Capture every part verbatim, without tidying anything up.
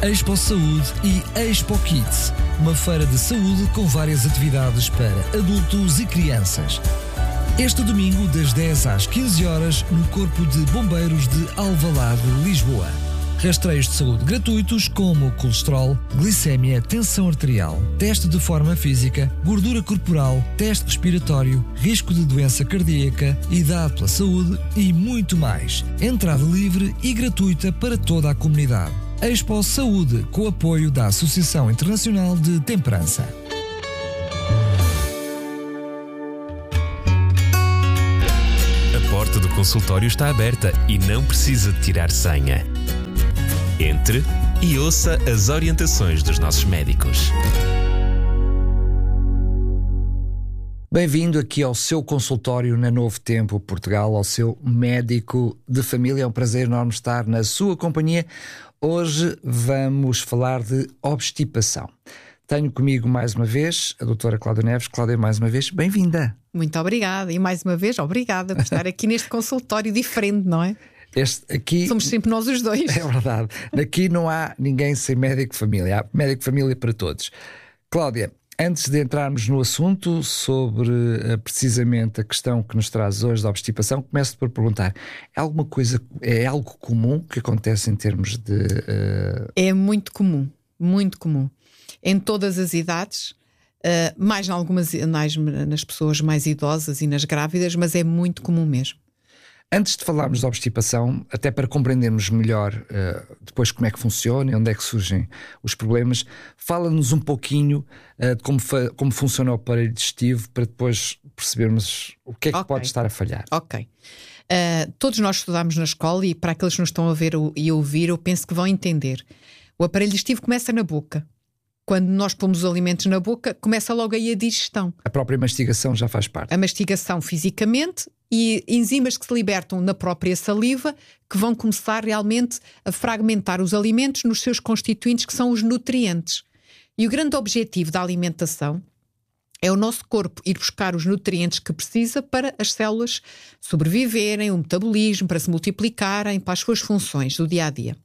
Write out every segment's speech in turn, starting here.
Expo Saúde e Expo Kids, uma feira de saúde com várias atividades para adultos e crianças. Este domingo, das dez às quinze horas, no Corpo de Bombeiros de Alvalade, Lisboa. Rastreios de saúde gratuitos como colesterol, glicémia, tensão arterial, teste de forma física, gordura corporal, teste respiratório, risco de doença cardíaca, idade pela saúde e muito mais. Entrada livre e gratuita para toda a comunidade. Expo Saúde, com apoio da Associação Internacional de Temperança. A porta do consultório está aberta e não precisa de tirar senha. Entre e ouça as orientações dos nossos médicos. Bem-vindo aqui ao seu consultório na Novo Tempo Portugal, ao seu médico de família. É um prazer enorme estar na sua companhia. Hoje vamos falar de obstipação. Tenho comigo mais uma vez a doutora Cláudia Neves. Cláudia, mais uma vez, bem-vinda. Muito obrigada. E mais uma vez, obrigada por estar aqui neste consultório diferente, não é? Este aqui, somos sempre nós os dois. É verdade. Aqui não há ninguém sem médico de família. Há médico de família para todos. Cláudia, antes de entrarmos no assunto sobre uh, precisamente a questão que nos traz hoje da obstipação, começo por perguntar: é alguma coisa, é algo comum que acontece em termos de... Uh... É muito comum, muito comum. Em todas as idades, uh, mais em algumas, mais nas pessoas mais idosas e nas grávidas, mas é muito comum mesmo. Antes de falarmos da obstipação, até para compreendermos melhor uh, depois como é que funciona e onde é que surgem os problemas, fala-nos um pouquinho uh, de como, fa- como funciona o aparelho digestivo, para depois percebermos o que é que okay. pode estar a falhar. Ok. Uh, todos nós estudámos na escola e para aqueles que nos estão a ver e a ouvir, eu penso que vão entender. O aparelho digestivo começa na boca. Quando nós pomos os alimentos na boca, começa logo aí a digestão. A própria mastigação já faz parte. A mastigação fisicamente e enzimas que se libertam na própria saliva, que vão começar realmente a fragmentar os alimentos nos seus constituintes, que são os nutrientes. E o grande objetivo da alimentação é o nosso corpo ir buscar os nutrientes que precisa para as células sobreviverem, o metabolismo, para se multiplicarem, para as suas funções do dia-a-dia.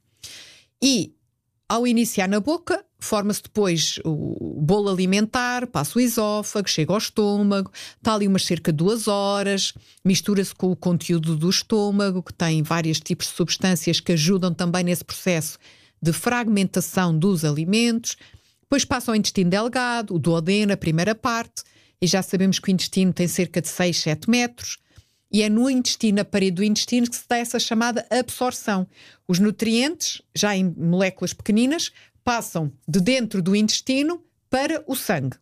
E, ao iniciar na boca, forma-se depois o bolo alimentar, passa o esófago, chega ao estômago, está ali umas cerca de duas horas, mistura-se com o conteúdo do estômago, que tem vários tipos de substâncias que ajudam também nesse processo de fragmentação dos alimentos. Depois passa ao intestino delgado, o duodeno, a primeira parte, e já sabemos que o intestino tem cerca de seis, sete metros, e é no intestino, na parede do intestino, que se dá essa chamada absorção. Os nutrientes, já em moléculas pequeninas, passam de dentro do intestino para o sangue.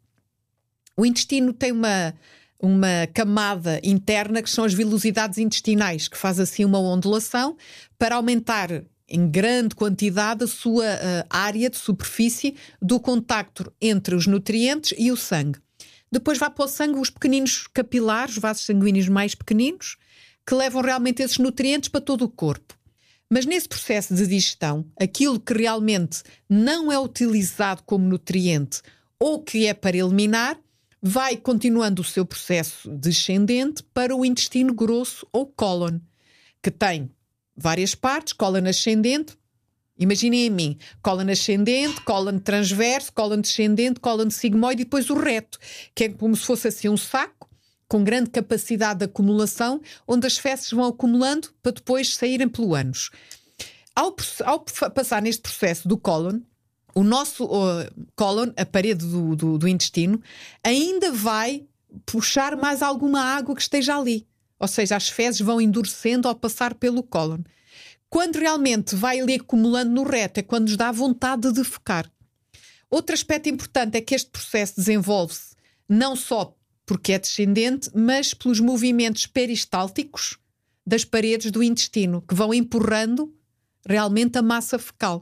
O intestino tem uma, uma camada interna que são as vilosidades intestinais, que faz assim uma ondulação para aumentar em grande quantidade a sua uh, área de superfície do contacto entre os nutrientes e o sangue. Depois vai para o sangue os pequeninos capilares, os vasos sanguíneos mais pequeninos, que levam realmente esses nutrientes para todo o corpo. Mas nesse processo de digestão, aquilo que realmente não é utilizado como nutriente ou que é para eliminar, vai continuando o seu processo descendente para o intestino grosso ou cólon, que tem várias partes: cólon ascendente, imaginem em mim, cólon ascendente, cólon transverso, cólon descendente, cólon sigmoide e depois o reto, que é como se fosse assim um saco, com grande capacidade de acumulação, onde as fezes vão acumulando para depois saírem pelo ânus. Ao, ao passar neste processo do cólon, o nosso uh, cólon, a parede do, do, do intestino, ainda vai puxar mais alguma água que esteja ali. Ou seja, as fezes vão endurecendo ao passar pelo cólon. Quando realmente vai ali acumulando no reto, é quando nos dá vontade de defecar. Outro aspecto importante é que este processo desenvolve-se não só porque é descendente, mas pelos movimentos peristálticos das paredes do intestino, que vão empurrando realmente a massa fecal,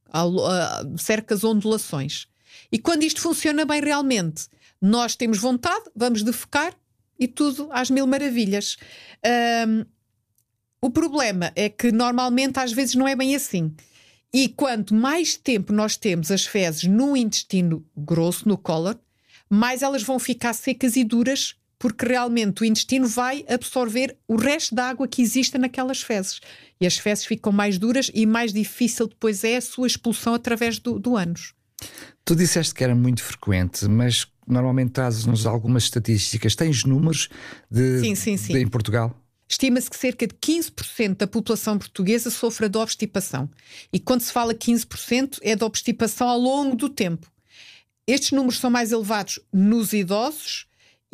cercas ondulações. E quando isto funciona bem realmente, nós temos vontade, vamos defecar e tudo às mil maravilhas. Um, o problema é que normalmente às vezes não é bem assim. E quanto mais tempo nós temos as fezes no intestino grosso, no cólon, mais elas vão ficar secas e duras porque realmente o intestino vai absorver o resto da água que existe naquelas fezes. E as fezes ficam mais duras e mais difícil depois é a sua expulsão através do, do ânus. Tu disseste que era muito frequente, mas normalmente trazes-nos algumas estatísticas. Tens números de, sim, sim, sim. de em Portugal? Estima-se que cerca de quinze por cento da população portuguesa sofra de obstipação. E quando se fala quinze por cento é de obstipação ao longo do tempo. Estes números são mais elevados nos idosos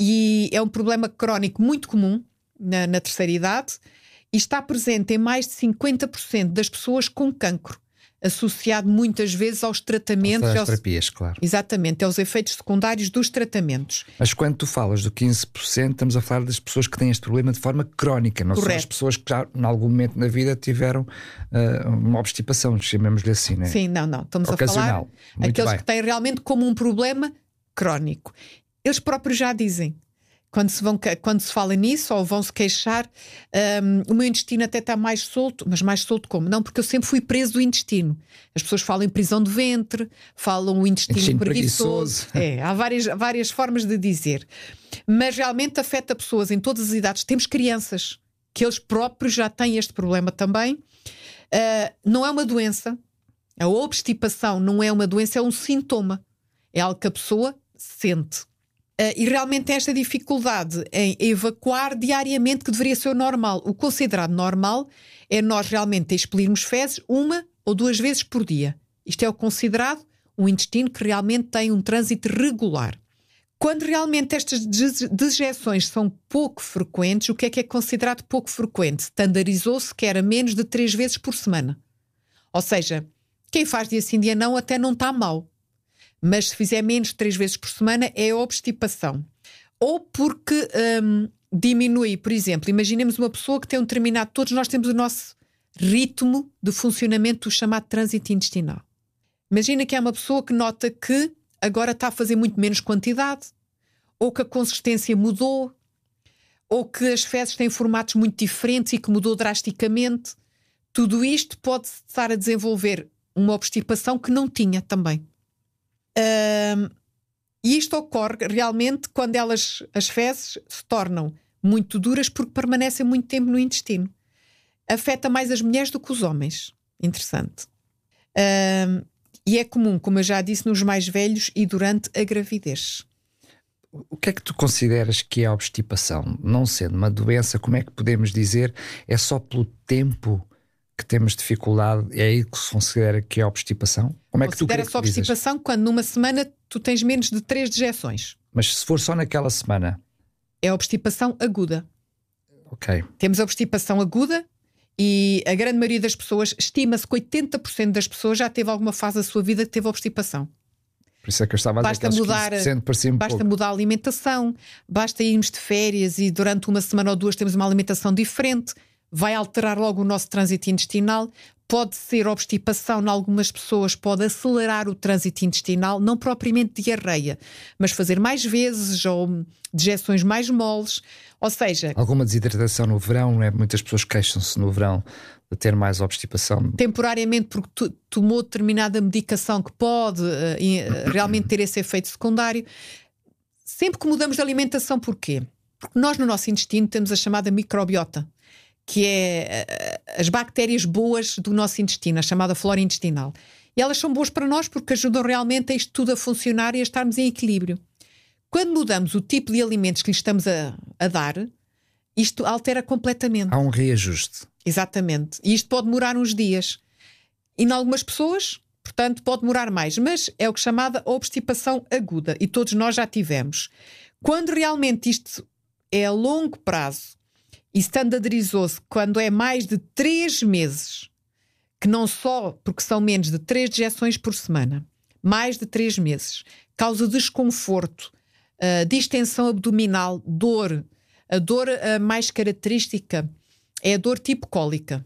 e é um problema crónico muito comum na, na terceira idade e está presente em mais de cinquenta por cento das pessoas com cancro, associado muitas vezes aos tratamentos. Às aos... terapias, claro. Exatamente, aos efeitos secundários dos tratamentos. Mas quando tu falas do quinze por cento, estamos a falar das pessoas que têm este problema de forma crónica, não Correto. São as pessoas que já, em algum momento na vida, tiveram uh, uma obstipação, chamemos-lhe assim, não é? Sim, não, não. Estamos Ocasional. a falar Muito aqueles bem. que têm realmente como um problema crónico. Eles próprios já dizem. Quando se, vão, quando se fala nisso ou vão se queixar, um, o meu intestino até está mais solto, mas mais solto como? Não, porque eu sempre fui preso do intestino. As pessoas falam em prisão de ventre, falam o intestino, Intestino preguiçoso. preguiçoso. É, há várias, várias formas de dizer. Mas realmente afeta pessoas em todas as idades. Temos crianças que eles próprios já têm este problema também. Uh, não é uma doença. A obstipação não é uma doença, é um sintoma. É algo que a pessoa sente. Uh, e realmente esta dificuldade em evacuar diariamente, que deveria ser o normal. O considerado normal é nós realmente expelirmos fezes uma ou duas vezes por dia. Isto é o considerado um intestino que realmente tem um trânsito regular. Quando realmente estas dejeções são pouco frequentes, o que é que é considerado pouco frequente? Standardizou-se que era menos de três vezes por semana. Ou seja, quem faz dia sim dia não até não está mal. Mas se fizer menos de três vezes por semana é obstipação. Ou porque hum, diminui, por exemplo, imaginemos uma pessoa que tem um determinado... Todos nós temos o nosso ritmo de funcionamento do chamado trânsito intestinal. Imagina que é uma pessoa que nota que agora está a fazer muito menos quantidade, ou que a consistência mudou, ou que as fezes têm formatos muito diferentes e que mudou drasticamente. Tudo isto pode estar a desenvolver uma obstipação que não tinha também. Uh, e isto ocorre realmente quando elas, as fezes se tornam muito duras porque permanecem muito tempo no intestino. Afeta mais as mulheres do que os homens. Interessante. Uh, e é comum, como eu já disse, nos mais velhos e durante a gravidez. O que é que tu consideras que é a obstipação? Não sendo uma doença, como é que podemos dizer? É só pelo tempo que temos dificuldade? É aí que se considera que é a obstipação? Como é que tu Considera-se obstipação quando numa semana tu tens menos de três dejeções. Mas se for só naquela semana? É a obstipação aguda. Ok. Temos a obstipação aguda e a grande maioria das pessoas, estima-se que oitenta por cento das pessoas já teve alguma fase da sua vida que teve obstipação. Por isso é que eu estava a dizer basta que mudar, quinze por cento parecia um basta pouco. mudar a alimentação, basta irmos de férias e durante uma semana ou duas temos uma alimentação diferente, vai alterar logo o nosso trânsito intestinal. Pode ser obstipação em algumas pessoas, pode acelerar o trânsito intestinal, não propriamente diarreia, mas fazer mais vezes ou dejeções mais moles, ou seja... Alguma desidratação no verão, não é? Muitas pessoas queixam-se no verão de ter mais obstipação. Temporariamente porque tu, tomou determinada medicação que pode uh, realmente ter esse efeito secundário. Sempre que mudamos de alimentação, porquê? Porque nós no nosso intestino temos a chamada microbiota, que é as bactérias boas do nosso intestino, a chamada flora intestinal. E elas são boas para nós porque ajudam realmente a isto tudo a funcionar e a estarmos em equilíbrio. Quando mudamos o tipo de alimentos que lhe estamos a, a dar, isto altera completamente. Há um reajuste. Exatamente. E isto pode demorar uns dias. E em algumas pessoas, portanto, pode demorar mais. Mas é o que é chamada obstipação aguda. E todos nós já tivemos. Quando realmente isto é a longo prazo, e standardizou-se quando é mais de três meses, que não só porque são menos de três dejeções por semana, mais de três meses, causa desconforto, uh, distensão abdominal, dor. A dor uh, mais característica é a dor tipo cólica.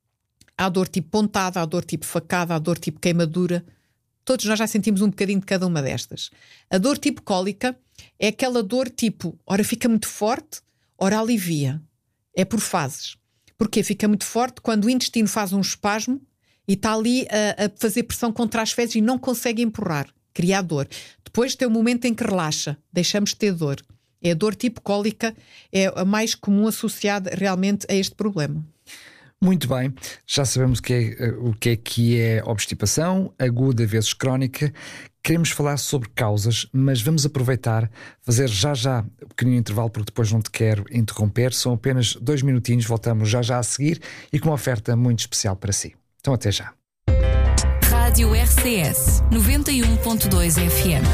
Há dor tipo pontada, há dor tipo facada, há dor tipo queimadura. Todos nós já sentimos um bocadinho de cada uma destas. A dor tipo cólica é aquela dor tipo, ora fica muito forte, ora alivia. É por fases. Porque fica muito forte quando o intestino faz um espasmo e está ali a, a fazer pressão contra as fezes e não consegue empurrar, cria dor. Depois tem um momento em que relaxa, deixamos de ter dor. É a dor tipo cólica, é a mais comum associada realmente a este problema. Muito bem, já sabemos que é, o que é que é obstipação, aguda vezes crónica. Queremos falar sobre causas, mas vamos aproveitar, fazer já já um pequenino intervalo, porque depois não te quero interromper. São apenas dois minutinhos, voltamos já já a seguir e com uma oferta muito especial para si. Então até já. Rádio R C S noventa e um ponto dois F M.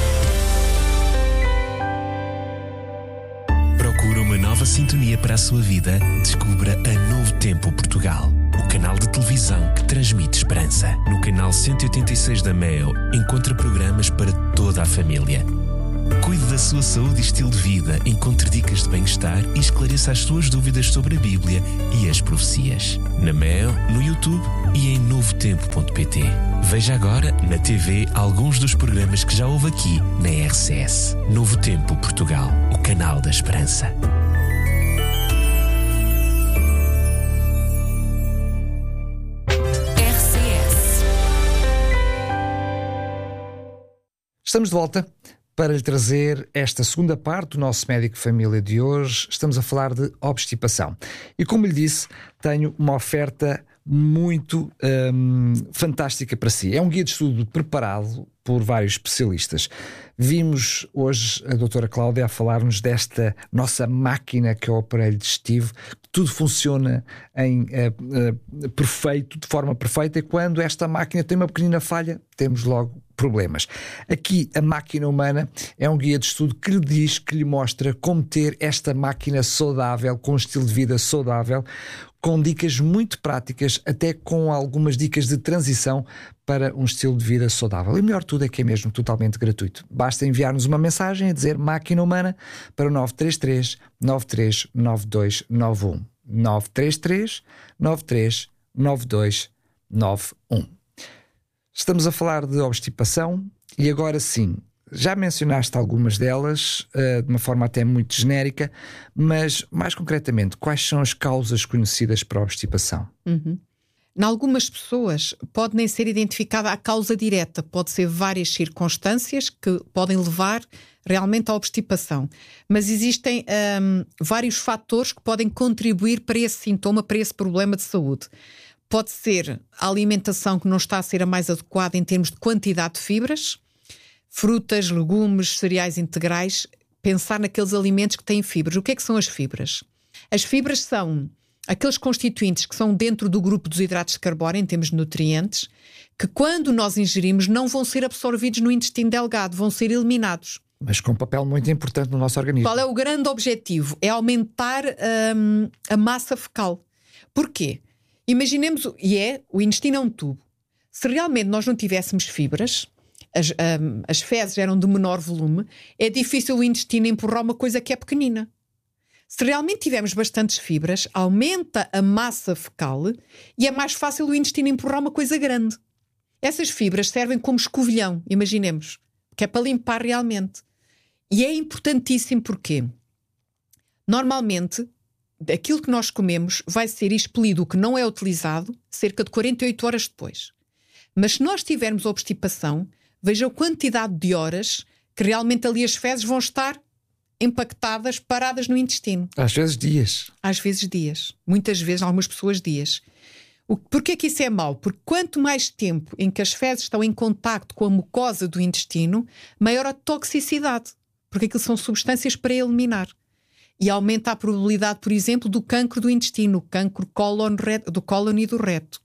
Procura uma nova sintonia para a sua vida? Descubra a Novo Tempo Portugal, o canal de televisão que transmite esperança. No canal cento e oitenta e seis da Mel, encontra programas para toda a família. Cuide da sua saúde e estilo de vida, encontre dicas de bem-estar e esclareça as suas dúvidas sobre a Bíblia e as profecias. Na Mel, no YouTube e em novo tempo ponto pt. Veja agora na T V alguns dos programas que já houve aqui na R C S. Novo Tempo Portugal, o canal da esperança. R C S. Estamos de volta para lhe trazer esta segunda parte do nosso Médico Família de hoje. Estamos a falar de obstipação. E como lhe disse, tenho uma oferta muito hum, fantástica para si. É um guia de estudo preparado por vários especialistas. Vimos hoje a doutora Cláudia a falar-nos desta nossa máquina que é o aparelho digestivo. Tudo funciona em uh, uh, perfeito, de forma perfeita, e quando esta máquina tem uma pequenina falha, temos logo problemas. Aqui a máquina humana é um guia de estudo que lhe diz, que lhe mostra como ter esta máquina saudável, com um estilo de vida saudável, com dicas muito práticas, até com algumas dicas de transição para um estilo de vida saudável. E o melhor de tudo é que é mesmo totalmente gratuito. Basta enviar-nos uma mensagem a dizer máquina humana para o nove três três, nove três nove dois nove um. nove três três, nove três nove dois nove um. Estamos a falar de obstipação e agora sim, já mencionaste algumas delas, uh, de uma forma até muito genérica, mas mais concretamente, quais são as causas conhecidas para a obstipação? Uhum. Em algumas pessoas pode nem ser identificada a causa direta, pode ser várias circunstâncias que podem levar realmente à obstipação, mas existem um, vários fatores que podem contribuir para esse sintoma, para esse problema de saúde. Pode ser a alimentação que não está a ser a mais adequada em termos de quantidade de fibras, frutas, legumes, cereais integrais, pensar naqueles alimentos que têm fibras. O que é que são as fibras? As fibras são aqueles constituintes que são dentro do grupo dos hidratos de carbono, em termos de nutrientes, que quando nós ingerimos não vão ser absorvidos no intestino delgado, vão ser eliminados. Mas com um papel muito importante no nosso organismo. Qual é o grande objetivo? É aumentar hum, a massa fecal. Porquê? Imaginemos, e é, o intestino é um tubo. Se realmente nós não tivéssemos fibras, as, um, as fezes eram de menor volume, é difícil o intestino empurrar uma coisa que é pequenina. Se realmente tivermos bastantes fibras, aumenta a massa fecal e é mais fácil o intestino empurrar uma coisa grande. Essas fibras servem como escovilhão, imaginemos, que é para limpar realmente. E é importantíssimo porque, normalmente, aquilo que nós comemos vai ser expelido, o que não é utilizado, cerca de quarenta e oito horas depois. Mas se nós tivermos obstipação, veja a quantidade de horas que realmente ali as fezes vão estar empactadas, paradas no intestino. Às vezes dias. Às vezes dias. Muitas vezes, algumas pessoas dias. O, porquê que isso é mau? Porque quanto mais tempo em que as fezes estão em contacto com a mucosa do intestino, maior a toxicidade. Porque aquilo são substâncias para eliminar. E aumenta a probabilidade, por exemplo, do cancro do intestino, o cancro cólon, do cólon e do reto.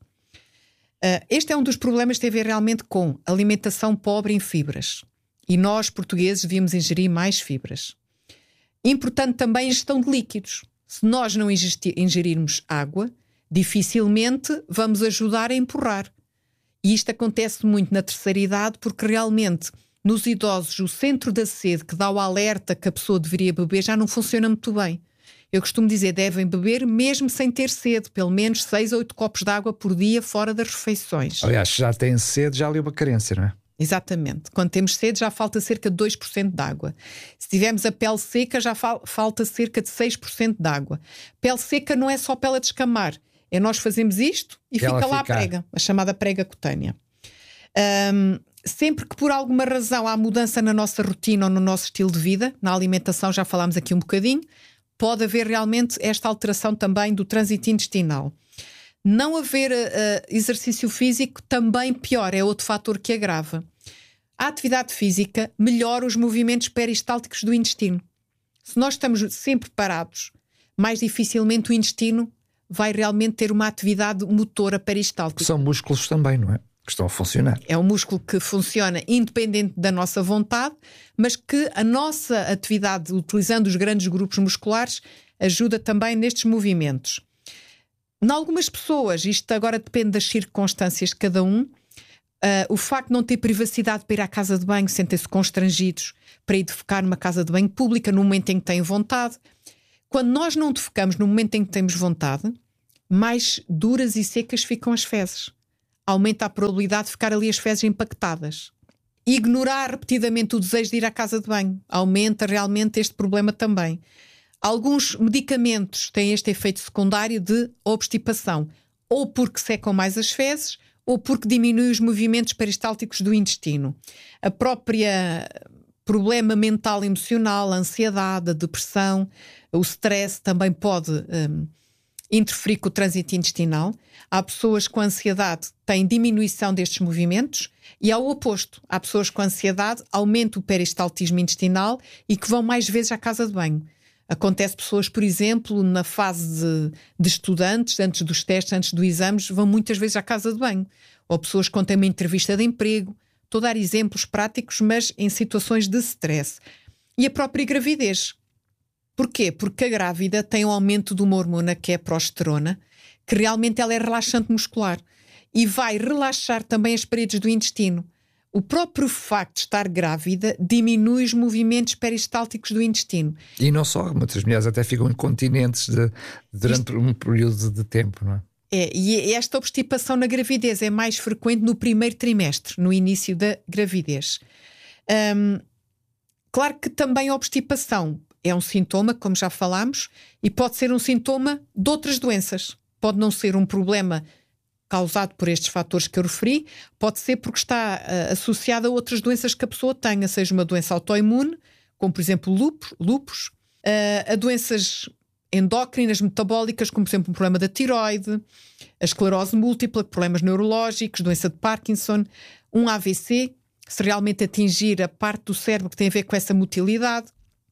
Uh, este é um dos problemas que tem a ver realmente com alimentação pobre em fibras. E nós, portugueses, devíamos ingerir mais fibras. Importante também a ingestão de líquidos. Se nós não ingerirmos água, dificilmente vamos ajudar a empurrar. E isto acontece muito na terceira idade, porque realmente nos idosos o centro da sede que dá o alerta que a pessoa deveria beber já não funciona muito bem. Eu costumo dizer, devem beber mesmo sem ter sede, pelo menos seis ou oito copos de água por dia fora das refeições. Aliás, se já têm sede, já ali uma carência, não é? Exatamente. Quando temos sede já falta cerca de dois por cento de água. Se tivermos a pele seca já fal- falta cerca de seis por cento de água. Pele seca não é só pele a descamar. É nós fazemos isto e, e fica lá ficar. A prega, a chamada prega cutânea. Um, sempre que por alguma razão há mudança na nossa rotina ou no nosso estilo de vida, na alimentação já falámos aqui um bocadinho, pode haver realmente esta alteração também do trânsito intestinal. Não haver uh, exercício físico também pior, é outro fator que agrava. A atividade física melhora os movimentos peristálticos do intestino. Se nós estamos sempre parados, mais dificilmente o intestino vai realmente ter uma atividade motora peristáltica. São músculos também, não é? Que estão a funcionar. É um músculo que funciona independente da nossa vontade, mas que a nossa atividade, utilizando os grandes grupos musculares, ajuda também nestes movimentos. Em algumas pessoas, isto agora depende das circunstâncias de cada um, uh, o facto de não ter privacidade para ir à casa de banho, sentem-se constrangidos para ir defecar numa casa de banho pública no momento em que têm vontade. Quando nós não defecamos no momento em que temos vontade, mais duras e secas ficam as fezes. Aumenta a probabilidade de ficar ali as fezes impactadas. Ignorar repetidamente o desejo de ir à casa de banho aumenta realmente este problema também. Alguns medicamentos têm este efeito secundário de obstipação, ou porque secam mais as fezes, ou porque diminuem os movimentos peristálticos do intestino. A própria problema mental emocional, a ansiedade, a depressão, o stress também pode um, interferir com o trânsito intestinal. Há pessoas com ansiedade que têm diminuição destes movimentos e ao oposto, há pessoas com ansiedade, aumenta o peristaltismo intestinal e que vão mais vezes à casa de banho. Acontece pessoas, por exemplo, na fase de, de estudantes, antes dos testes, antes dos exames, vão muitas vezes à casa de banho. Ou pessoas que têm uma entrevista de emprego. Estou a dar exemplos práticos, mas em situações de stress. E a própria gravidez. Porquê? Porque a grávida tem um aumento de uma hormona que é a progesterona, que realmente ela é relaxante muscular e vai relaxar também as paredes do intestino. O próprio facto de estar grávida diminui os movimentos peristálticos do intestino. E não só, muitas mulheres até ficam incontinentes de, durante Isto... um período de tempo, não é? É, e esta obstipação na gravidez é mais frequente no primeiro trimestre, no início da gravidez. Hum, claro que também a obstipação é um sintoma, como já falámos, e pode ser um sintoma de outras doenças. Pode não ser um problema causado por estes fatores que eu referi, pode ser porque está uh, associado a outras doenças que a pessoa tenha, seja uma doença autoimune, como por exemplo lupus, lupus uh, a doenças endócrinas, metabólicas, como por exemplo um problema da tiroide, a esclerose múltipla, problemas neurológicos, doença de Parkinson, um A V C, se realmente atingir a parte do cérebro que tem a ver com essa motilidade,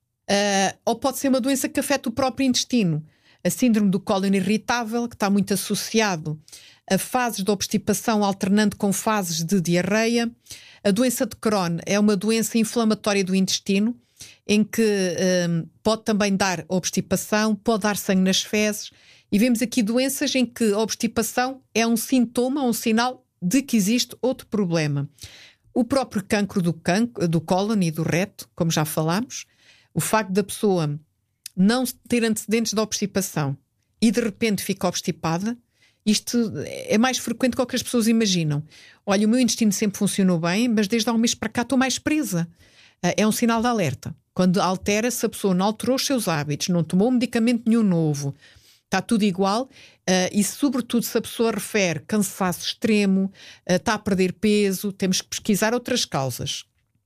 uh, ou pode ser uma doença que afeta o próprio intestino, a síndrome do cólon irritável, que está muito associado a fases de obstipação alternando com fases de diarreia. A doença de Crohn é uma doença inflamatória do intestino, em que um, pode também dar obstipação, pode dar sangue nas fezes, e vemos aqui doenças em que a obstipação é um sintoma, um sinal de que existe outro problema. O próprio cancro do, cancro, do cólon e do reto, como já falámos, o facto da pessoa não ter antecedentes de obstipação e de repente fica obstipada, isto é mais frequente do que as pessoas imaginam. Olha, o meu intestino sempre funcionou bem, mas desde há um mês para cá estou mais presa. É um sinal de alerta. Quando altera-se, a pessoa não alterou os seus hábitos, não tomou medicamento nenhum novo, está tudo igual, e sobretudo se a pessoa refere cansaço extremo, está a perder peso, temos que pesquisar outras causas.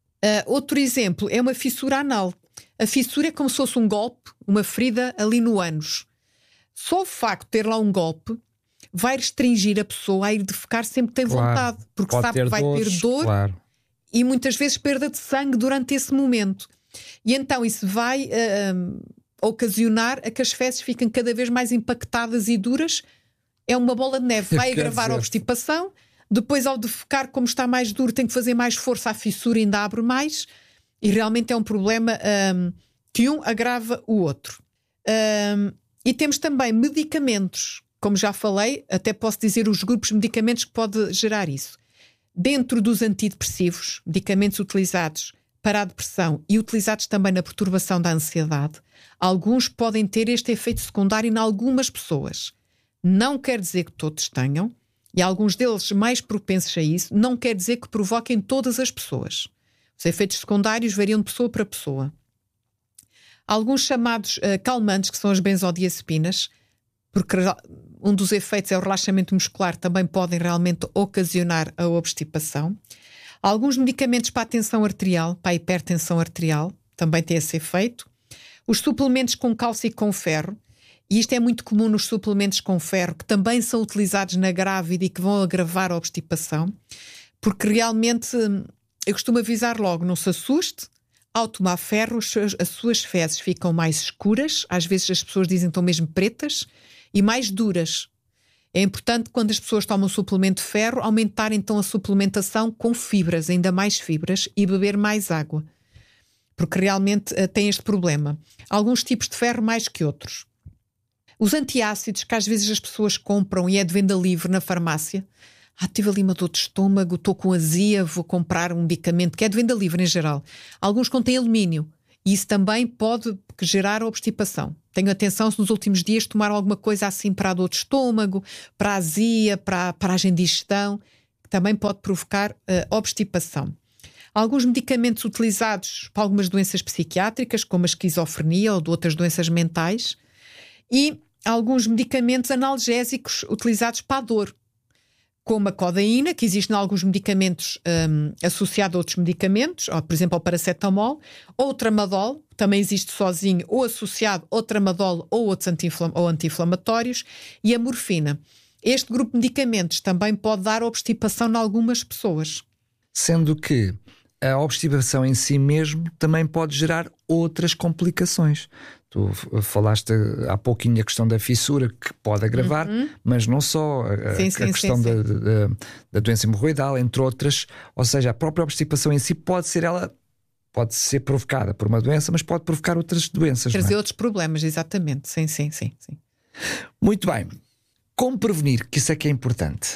Outro exemplo é uma fissura anal. A fissura é como se fosse um golpe, uma ferida ali no ânus. Só o facto de ter lá um golpe vai restringir a pessoa a ir defecar sempre que tem claro, vontade, porque sabe que vai dores, ter dor claro. E muitas vezes perda de sangue durante esse momento. E então isso vai uh, ocasionar a que as fezes fiquem cada vez mais impactadas e duras. É uma bola de neve, vai agravar a obstipação, depois ao defecar, como está mais duro, tem que fazer mais força, a fissura ainda abre mais, e realmente é um problema um, que um agrava o outro. Um, e temos também medicamentos. Como já falei, até posso dizer os grupos de medicamentos que pode gerar isso. Dentro dos antidepressivos, medicamentos utilizados para a depressão e utilizados também na perturbação da ansiedade, alguns podem ter este efeito secundário em algumas pessoas. Não quer dizer que todos tenham, e alguns deles mais propensos a isso, não quer dizer que provoquem todas as pessoas. Os efeitos secundários variam de pessoa para pessoa. Alguns chamados uh, calmantes, que são as benzodiazepinas, porque um dos efeitos é o relaxamento muscular, também podem realmente ocasionar a obstipação. Alguns medicamentos para a tensão arterial, para a hipertensão arterial, também têm esse efeito. Os suplementos com cálcio e com ferro, e isto é muito comum nos suplementos com ferro, que também são utilizados na grávida e que vão agravar a obstipação, porque realmente, eu costumo avisar logo, não se assuste, ao tomar ferro as suas fezes ficam mais escuras, às vezes as pessoas dizem que estão mesmo pretas, e mais duras. É importante, quando as pessoas tomam suplemento de ferro, aumentar então a suplementação com fibras, ainda mais fibras, e beber mais água, porque realmente uh, tem este problema. Alguns tipos de ferro mais que outros. Os antiácidos, que às vezes as pessoas compram e é de venda livre na farmácia. Ah, tive ali uma dor de estômago, estou com azia, vou comprar um medicamento, que é de venda livre em geral. Alguns contêm alumínio e isso também pode gerar obstipação. Tenham atenção se nos últimos dias tomaram alguma coisa assim para a dor de estômago, para a azia, para a paragem de digestão, que também pode provocar uh, obstipação. Alguns medicamentos utilizados para algumas doenças psiquiátricas, como a esquizofrenia ou de outras doenças mentais, e alguns medicamentos analgésicos utilizados para a dor, como a codeína, que existe em alguns medicamentos um, associado a outros medicamentos, ou, por exemplo, ao paracetamol, ou o tramadol, também existe sozinho ou associado ao tramadol ou outros anti-inflam- ou anti-inflamatórios, e a morfina. Este grupo de medicamentos também pode dar obstipação em algumas pessoas. Sendo que a obstipação em si mesmo também pode gerar outras complicações. Tu falaste há pouquinho a questão da fissura, que pode agravar, uhum. mas não só a, sim, a sim, questão sim, da, sim. Da, da doença hemorroidal, entre outras. Ou seja, a própria obstipação em si pode ser ela pode ser provocada por uma doença, mas pode provocar outras doenças. Trazer não é? outros problemas, exatamente. Sim, sim, sim, sim. Muito bem. Como prevenir? Que isso é que é importante.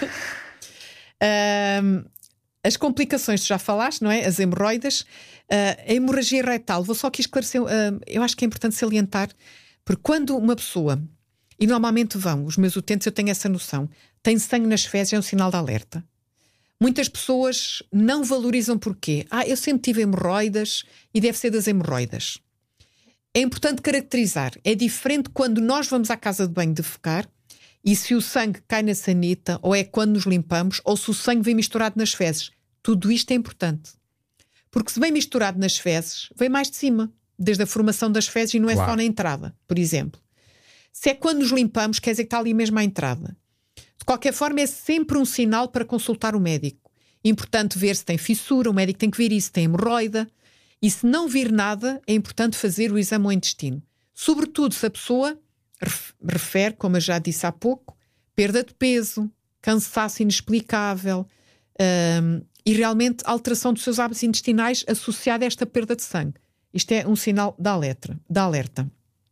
um... As complicações, tu já falaste, não é? As hemorroidas, uh, a hemorragia retal, vou só aqui esclarecer, uh, eu acho que é importante salientar, porque quando uma pessoa, e normalmente vão, os meus utentes, eu tenho essa noção, tem sangue nas fezes, é um sinal de alerta. Muitas pessoas não valorizam porquê. Ah, eu sempre tive hemorroidas e deve ser das hemorroidas. É importante caracterizar, é diferente quando nós vamos à casa de banho defecar, e se o sangue cai na sanita, ou é quando nos limpamos, ou se o sangue vem misturado nas fezes. Tudo isto é importante. Porque se vem misturado nas fezes, vem mais de cima, desde a formação das fezes, e não é claro. Só na entrada, por exemplo. Se é quando nos limpamos, quer dizer que está ali mesmo à entrada. De qualquer forma, é sempre um sinal para consultar o médico. Importante ver se tem fissura, o médico tem que ver isso, se tem hemorroida. E se não vir nada, é importante fazer o exame ao intestino. Sobretudo se a pessoa refere, como eu já disse há pouco, perda de peso, cansaço inexplicável um, e realmente alteração dos seus hábitos intestinais associada a esta perda de sangue. Isto é um sinal de alerta. De alerta.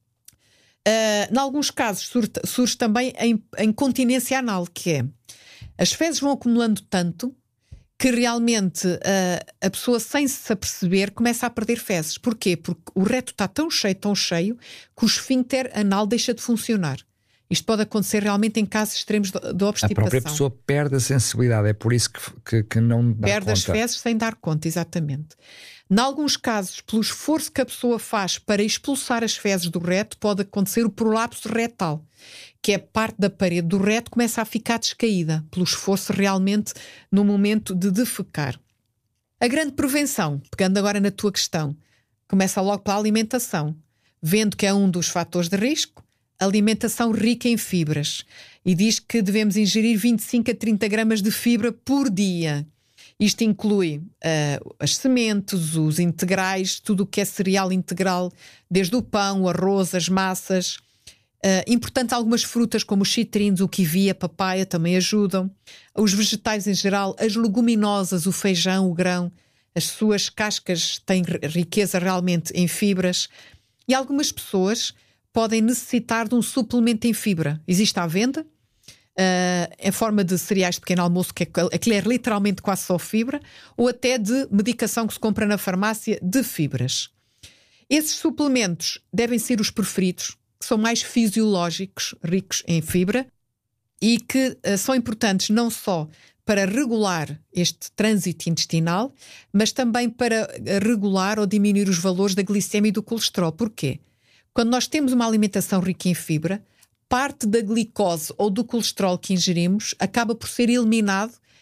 Uh, em alguns casos surge, surge também a incontinência anal, que é as fezes vão acumulando tanto que realmente uh, a pessoa, sem se aperceber, começa a perder fezes. Porquê? Porque o reto está tão cheio, tão cheio, que o esfíncter anal deixa de funcionar. Isto pode acontecer realmente em casos extremos de, de obstipação. A própria pessoa perde a sensibilidade, é por isso que, que, que não dá perde conta. Perde as fezes sem dar conta, exatamente. Em alguns casos, pelo esforço que a pessoa faz para expulsar as fezes do reto, pode acontecer o prolapso retal, que é parte da parede do reto começa a ficar descaída, pelo esforço realmente no momento de defecar. A grande prevenção, pegando agora na tua questão, começa logo pela alimentação, vendo que é um dos fatores de risco, alimentação rica em fibras, e diz que devemos ingerir vinte e cinco a trinta gramas de fibra por dia. Isto inclui uh, as sementes, os integrais, tudo o que é cereal integral, desde o pão, o arroz, as massas. Uh, importante, algumas frutas como os citrinos, o kiwi, a papaya também ajudam. Os vegetais em geral, as leguminosas, o feijão, o grão, as suas cascas têm riqueza realmente em fibras. E algumas pessoas podem necessitar de um suplemento em fibra. Existe à venda. Uh, em forma de cereais de pequeno almoço, que é, aquilo é literalmente quase só fibra, ou até de medicação que se compra na farmácia de fibras. Esses suplementos devem ser os preferidos, que são mais fisiológicos, ricos em fibra, e que uh, são importantes não só para regular este trânsito intestinal, mas também para regular ou diminuir os valores da glicemia e do colesterol. Porquê? Quando nós temos uma alimentação rica em fibra, parte da glicose ou do colesterol que ingerimos acaba por ser eliminado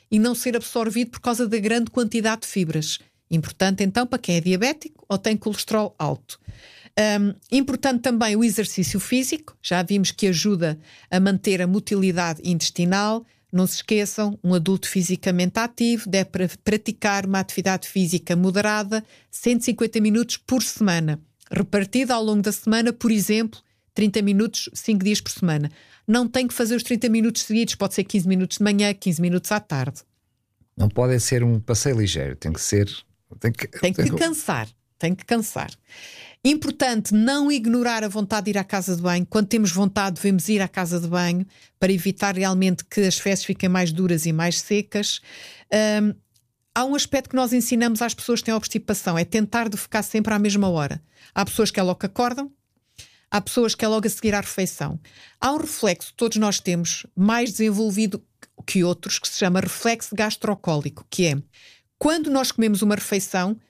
e não ser absorvido por causa da grande quantidade de fibras. Importante então para quem é diabético ou tem colesterol alto. Um, importante também o exercício físico, já vimos que ajuda a manter a motilidade intestinal. Não se esqueçam, um adulto fisicamente ativo deve praticar uma atividade física moderada, cento e cinquenta minutos por semana, repartida ao longo da semana, por exemplo, trinta minutos, cinco dias por semana. Não tem que fazer os trinta minutos seguidos, pode ser quinze minutos de manhã, quinze minutos à tarde. Não pode ser um passeio ligeiro, tem que ser... Tem que, tem que, tem que... cansar, tem que cansar. Importante não ignorar a vontade de ir à casa de banho. Quando temos vontade, devemos ir à casa de banho para evitar realmente que as fezes fiquem mais duras e mais secas. Um, há um aspecto que nós ensinamos às pessoas que têm obstipação, é tentar de ficar sempre à mesma hora. Há pessoas que é logo que acordam, há pessoas que é logo a seguir à refeição. Há um reflexo que todos nós temos, mais desenvolvido que outros, que se chama reflexo gastrocólico, que é quando nós comemos uma refeição,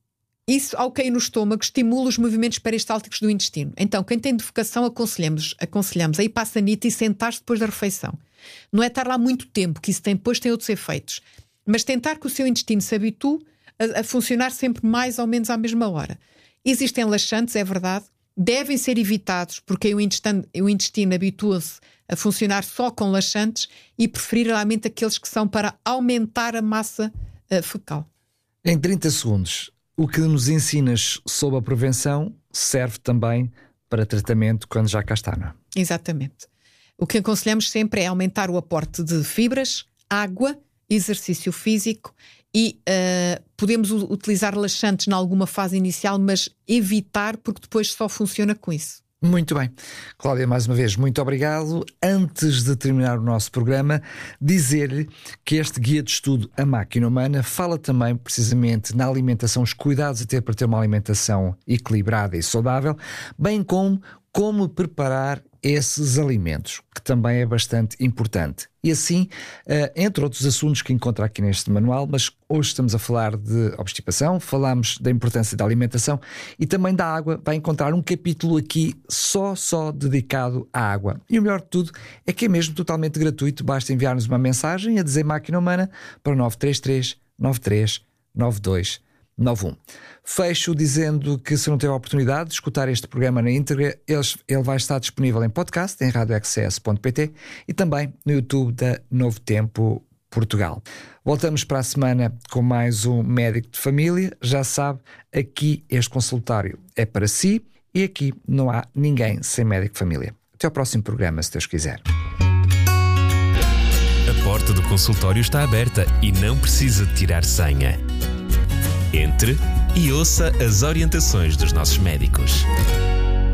isso, ao cair no estômago, estimula os movimentos peristálticos do intestino. Então, quem tem defecação, aconselhamos, aconselhamos a ir para a sanita e sentar-se depois da refeição. Não é estar lá muito tempo, que isso tem, depois tem outros efeitos. Mas tentar que o seu intestino se habitue a, a funcionar sempre mais ou menos à mesma hora. Existem laxantes, é verdade, devem ser evitados, porque o intestino, o intestino habitua-se a funcionar só com laxantes e preferir realmente aqueles que são para aumentar a massa uh, fecal. Em trinta segundos, o que nos ensinas sobre a prevenção serve também para tratamento quando já cá está, não é? Exatamente. O que aconselhamos sempre é aumentar o aporte de fibras, água, exercício físico e uh, podemos utilizar laxantes em alguma fase inicial, mas evitar, porque depois só funciona com isso. Muito bem. Cláudia, mais uma vez, muito obrigado. Antes de terminar o nosso programa, dizer-lhe que este guia de estudo A Máquina Humana fala também precisamente na alimentação, os cuidados a ter para ter uma alimentação equilibrada e saudável, bem como como preparar esses alimentos, que também é bastante importante. E assim, entre outros assuntos que encontra aqui neste manual, mas hoje estamos a falar de obstipação, falamos da importância da alimentação e também da água. Vai encontrar um capítulo aqui só, só dedicado à água. E o melhor de tudo é que é mesmo totalmente gratuito, basta enviar-nos uma mensagem a dizer Máquina Humana para nove três três, nove três nove dois nove um. Fecho dizendo que se não teve a oportunidade de escutar este programa na íntegra, ele vai estar disponível em podcast, em rádio x s ponto p t e também no YouTube da Novo Tempo Portugal. Voltamos para a semana com mais um médico de família. Já sabe, aqui este consultório é para si e aqui não há ninguém sem médico de família. Até ao próximo programa, se Deus quiser. A porta do consultório está aberta e não precisa de tirar senha. Entre e ouça as orientações dos nossos médicos.